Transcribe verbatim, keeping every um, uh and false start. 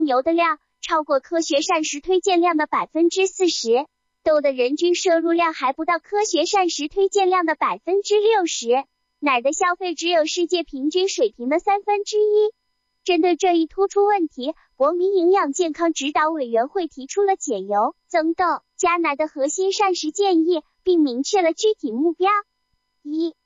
油的量超过科学膳食推荐量的 百分之四十， 豆的人均摄入量还不到科学膳食推荐量的 百分之六十， 奶的消费只有世界平均水平的三分之一。针对这一突出问题，国民营养健康指导委员会提出了减油、增豆、加奶的核心膳食建议，并明确了具体目标。一、